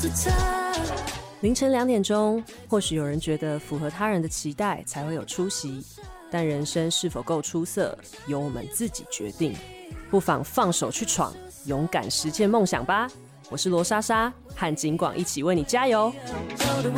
凌晨2点钟，或许有人觉得符合他人的期待才会有出息，但人生是否够出色，由我们自己决定。不妨放手去闯，勇敢实现梦想吧。我是罗莎莎，和景广一起为你加油。